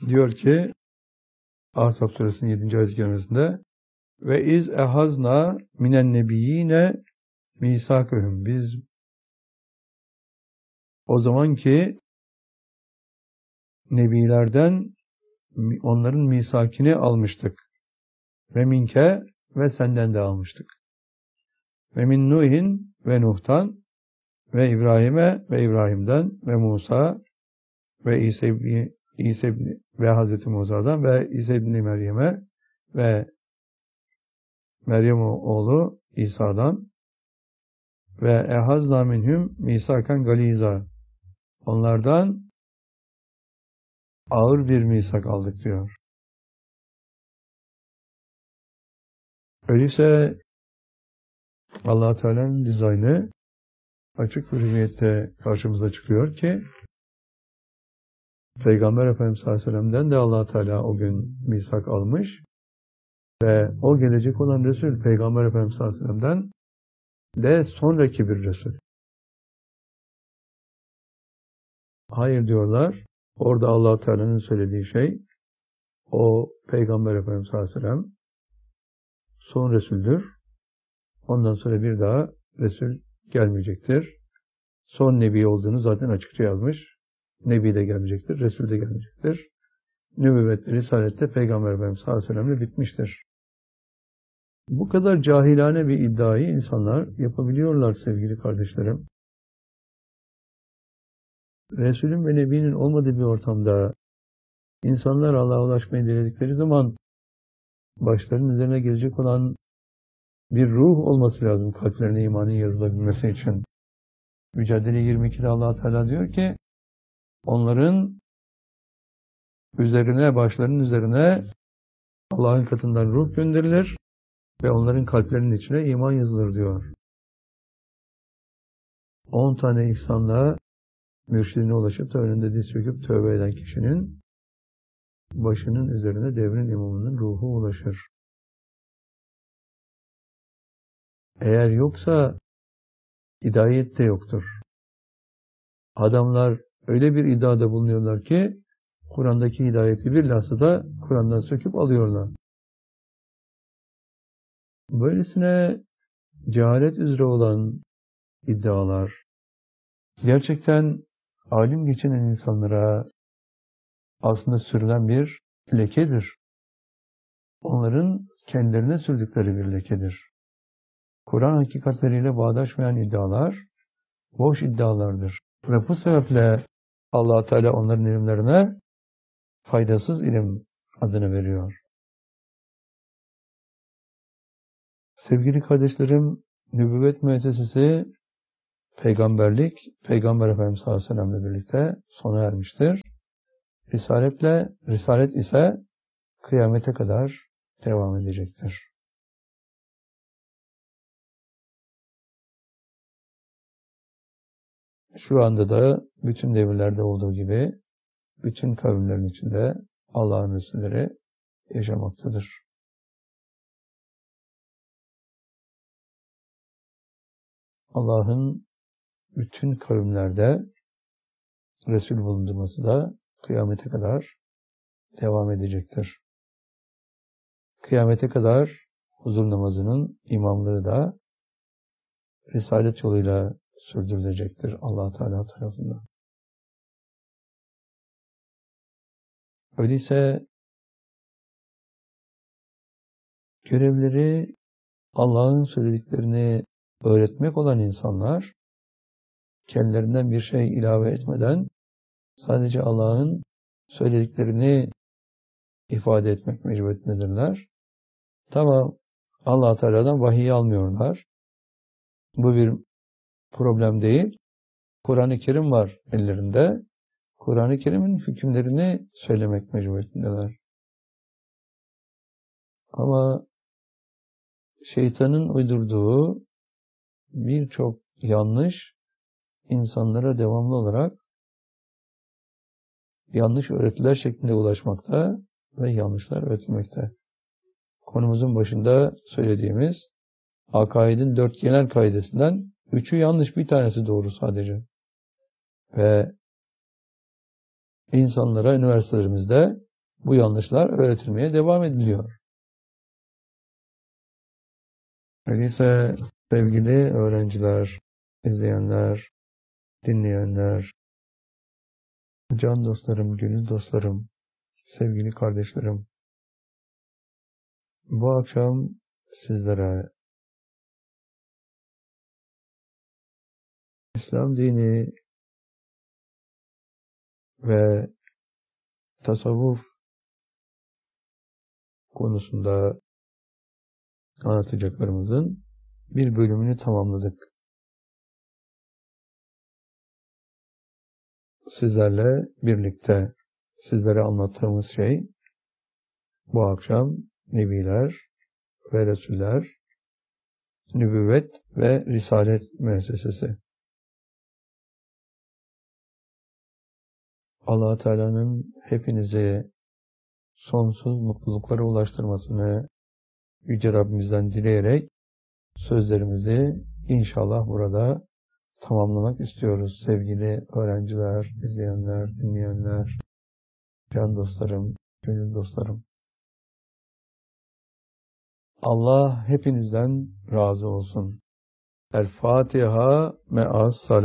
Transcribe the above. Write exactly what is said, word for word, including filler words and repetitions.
Diyor ki Ahzab suresinin yedinci ayet-i kerimesinde ve iz ehazna minen nebiyyine misakühüm. Biz o zamanki nebilerden onların misakini almıştık. Ve minke ve senden de almıştık. Ve min Nuhin ve Nuh'tan ve İbrahim'e ve İbrahim'den ve Musa ve İsa ibni, İsa ibni ve Hazreti Musa'dan ve İsa ibni Meryem'e ve Meryem oğlu İsa'dan ve ehazna minhum misaken galiza. Onlardan ağır bir misak aldık diyor. Öyleyse Allah Teala'nın dizaynı açık bir hüviyette karşımıza çıkıyor ki Peygamber Efendimiz sallallahu aleyhi ve sellem'den de Allah Teala o gün misak almış ve o gelecek olan Resul Peygamber Efendimiz sallallahu aleyhi ve sellem'den de sonraki bir Resul. Hayır diyorlar. Orada Allah Teala'nın söylediği şey o Peygamber Efendimiz sallallahu aleyhi ve sellem son Resul'dür. Ondan sonra bir daha Resul gelmeyecektir. Son Nebi olduğunu zaten açıkça yazmış. Nebi de gelmeyecektir, Resul de gelmeyecektir. Nübüvvet, Risalette Peygamber Efendimiz sallallahu aleyhi ve sellem'le bitmiştir. Bu kadar cahilane bir iddiayı insanlar yapabiliyorlar sevgili kardeşlerim. Resulün ve Nebi'nin olmadığı bir ortamda insanlar Allah'a ulaşmayı diledikleri zaman başlarının üzerine gelecek olan bir ruh olması lazım kalplerine imanın yazılabilmesi için. Mücadele yirmi ikide Allah Teala diyor ki onların üzerine, başlarının üzerine Allah'ın katından ruh gönderilir ve onların kalplerinin içine iman yazılır diyor. On tane ihsanla mürşidine ulaşıp da önünde diz çöküp tövbe eden kişinin başının üzerine devrin imamının ruhu ulaşır. Eğer yoksa hidayet de yoktur. Adamlar öyle bir iddiada bulunuyorlar ki Kur'an'daki hidayeti bir lahzada Kur'an'dan söküp alıyorlar. Böylesine cehalet üzere olan iddialar gerçekten alim geçinen insanlara aslında sürülen bir lekedir. Onların kendilerine sürdükleri bir lekedir. Kur'an hakikatleriyle bağdaşmayan iddialar boş iddialardır. Ve bu sebeple Allah Teala onların ilimlerine faydasız ilim adını veriyor. Sevgili kardeşlerim, nübüvvet müessesesi peygamberlik, Peygamber Efendimiz sallallahu aleyhi ve sellem'le birlikte sona ermiştir. Risaletle, risalet ise kıyamete kadar devam edecektir. Şu anda da bütün devirlerde olduğu gibi bütün kavimlerin içinde Allah'ın Resulleri yaşamaktadır. Allah'ın bütün kavimlerde Resul bulundurması da kıyamete kadar devam edecektir. Kıyamete kadar huzur namazının imamları da risalet yoluyla sürdürülecektir Allah Teala tarafından. Öyleyse görevleri Allah'ın söylediklerini öğretmek olan insanlar kendilerinden bir şey ilave etmeden sadece Allah'ın söylediklerini ifade etmek mecburiyetindedirler. Tamam, Allah Teala'dan vahiy almıyorlar. Bu bir problem değil. Kur'an-ı Kerim var ellerinde. Kur'an-ı Kerim'in hükümlerini söylemek mecburiyetindeler. Ama şeytanın uydurduğu birçok yanlış insanlara devamlı olarak yanlış öğretiler şeklinde ulaşmakta ve yanlışlar öğretilmekte. Konumuzun başında söylediğimiz akaidin dört genel kaidesinden üçü yanlış, bir tanesi doğru sadece. Ve insanlara üniversitelerimizde bu yanlışlar öğretilmeye devam ediliyor. Öyleyse sevgili öğrenciler, izleyenler, dinleyenler, can dostlarım, gönül dostlarım, sevgili kardeşlerim, bu akşam sizlere İslam dini ve tasavvuf konusunda anlatacaklarımızın bir bölümünü tamamladık. Sizlerle birlikte sizlere anlattığımız şey bu akşam Nebiler ve Resuller, Nübüvvet ve Risalet müessesesi. Allah Teala'nın hepinizi sonsuz mutluluklara ulaştırmasını Yüce Rabbimizden dileyerek sözlerimizi inşallah burada tamamlamak istiyoruz. Sevgili öğrenciler, izleyenler, dinleyenler, can dostlarım, gönül dostlarım. Allah hepinizden razı olsun. El Fatiha me'as salam.